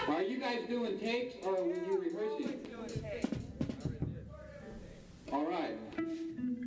Are you guys doing takes or are you rehearsing?